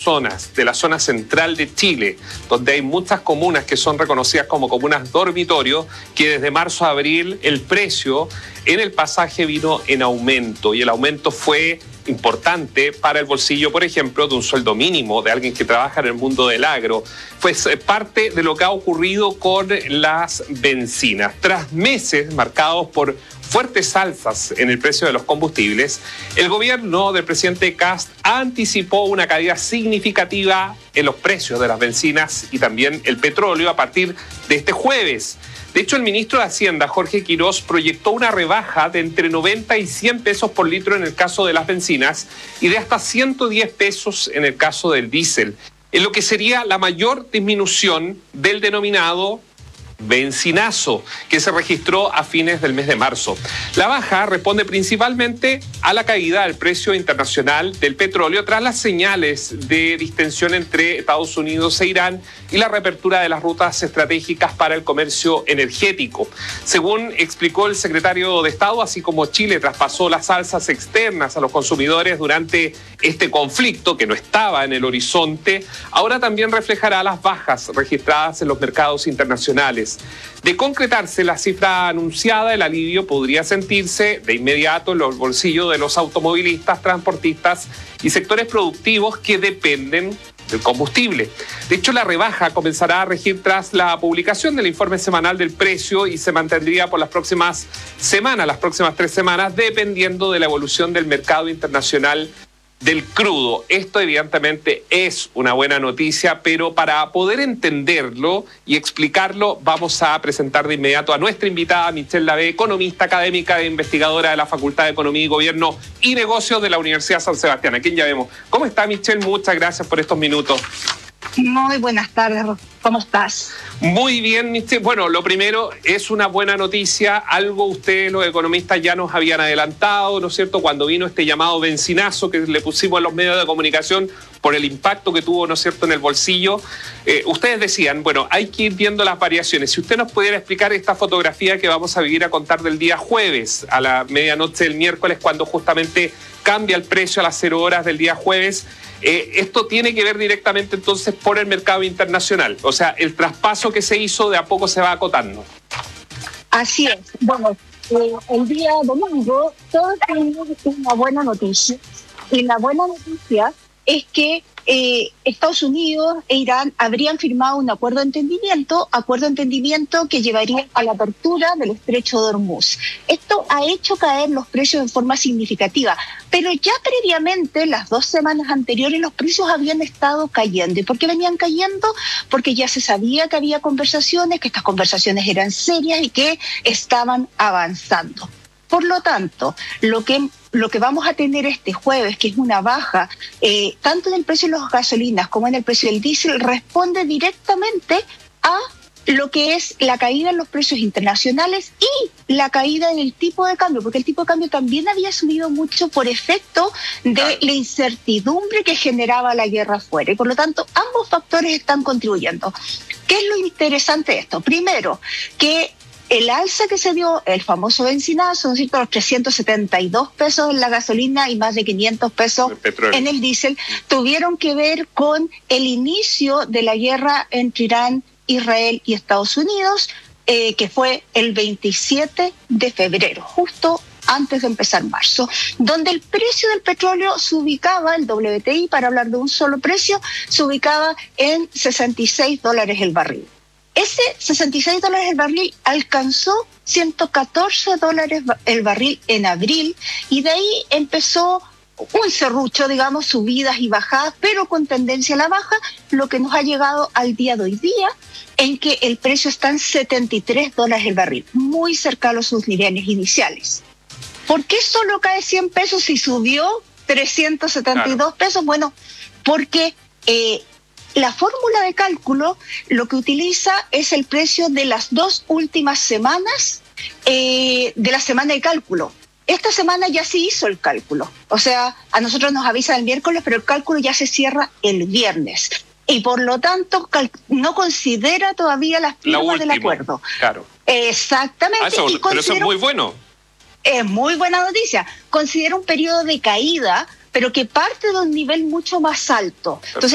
zonas, de la zona central de Chile, donde hay muchas comunas que son reconocidas como comunas dormitorio, que desde marzo a abril el precio en el pasaje vino en aumento, y el aumento fue importante para el bolsillo, por ejemplo, de un sueldo mínimo, de alguien que trabaja en el mundo del agro. Fue parte de lo que ha ocurrido con las bencinas. Tras meses marcados por fuertes alzas en el precio de los combustibles, el gobierno del presidente Kast anticipó una caída significativa en los precios de las bencinas y también el petróleo a partir de este jueves. De hecho, el ministro de Hacienda, Jorge Quirós, proyectó una rebaja de entre 90 y 100 pesos por litro en el caso de las bencinas y de hasta 110 pesos en el caso del diésel, en lo que sería la mayor disminución del denominado bencinazo que se registró a fines del mes de marzo. La baja responde principalmente a la caída del precio internacional del petróleo tras las señales de distensión entre Estados Unidos e Irán y la reapertura de las rutas estratégicas para el comercio energético. Según explicó el secretario de Estado, así como Chile traspasó las alzas externas a los consumidores durante este conflicto que no estaba en el horizonte, ahora también reflejará las bajas registradas en los mercados internacionales. De concretarse la cifra anunciada, el alivio podría sentirse de inmediato en los bolsillos de los automovilistas, transportistas y sectores productivos que dependen del combustible. De hecho, la rebaja comenzará a regir tras la publicación del informe semanal del precio y se mantendría por las próximas 3 semanas, dependiendo de la evolución del mercado internacional del crudo. Esto evidentemente es una buena noticia, pero para poder entenderlo y explicarlo vamos a presentar de inmediato a nuestra invitada Michelle Lavé, economista, académica e investigadora de la Facultad de Economía y Gobierno y Negocios de la Universidad San Sebastián, a quien ya vemos. ¿Cómo está, Michelle? Muchas gracias por estos minutos. Muy buenas tardes, ¿cómo estás? Muy bien, Michelle. Bueno, lo primero es una buena noticia, algo ustedes los economistas ya nos habían adelantado, ¿no es cierto?, cuando vino este llamado bencinazo que le pusimos a los medios de comunicación por el impacto que tuvo, ¿no es cierto?, en el bolsillo. Ustedes decían, bueno, hay que ir viendo las variaciones. Si usted nos pudiera explicar esta fotografía que vamos a vivir a contar del día jueves, a la medianoche del miércoles, cuando justamente cambia el precio a las 0 horas del día jueves. Esto tiene que ver directamente entonces por el mercado internacional, o sea, el traspaso que se hizo de a poco se va acotando. Así es. Bueno, el día domingo todos tenemos una buena noticia, y la buena noticia es que Estados Unidos e Irán habrían firmado un acuerdo de entendimiento que llevaría a la apertura del estrecho de Hormuz. Esto ha hecho caer los precios en forma significativa, pero ya previamente, las 2 semanas anteriores, los precios habían estado cayendo. ¿Y por qué venían cayendo? Porque ya se sabía que había conversaciones, que estas conversaciones eran serias y que estaban avanzando. Por lo tanto, lo que vamos a tener este jueves, que es una baja, tanto en el precio de las gasolinas como en el precio del diésel, responde directamente a lo que es la caída en los precios internacionales y la caída en el tipo de cambio, porque el tipo de cambio también había subido mucho por efecto de la incertidumbre que generaba la guerra afuera. Y por lo tanto, ambos factores están contribuyendo. ¿Qué es lo interesante de esto? Primero, que el alza que se dio, el famoso bencinazo, ¿no es cierto?, los 372 pesos en la gasolina y más de 500 pesos en el diésel, tuvieron que ver con el inicio de la guerra entre Irán, Israel y Estados Unidos, que fue el 27 de febrero, justo antes de empezar marzo, donde el precio del petróleo se ubicaba, el WTI, para hablar de un solo precio, se ubicaba en $66 el barril. Ese $66 el barril alcanzó $114 el barril en abril, y de ahí empezó un serrucho, digamos, subidas y bajadas, pero con tendencia a la baja, lo que nos ha llegado al día de hoy día, en que el precio está en $73 el barril, muy cercano a sus niveles iniciales. ¿Por qué solo cae 100 pesos y subió 372 pesos? Bueno, porque la fórmula de cálculo lo que utiliza es el precio de las 2 últimas semanas de la semana de cálculo. Esta semana ya se hizo el cálculo, o sea, a nosotros nos avisan el miércoles, pero el cálculo ya se cierra el viernes. Y por lo tanto no considera todavía las firmas del acuerdo. Claro. Exactamente. Pero eso es muy bueno. Es muy buena noticia. Considera un periodo de caída, pero que parte de un nivel mucho más alto. Entonces,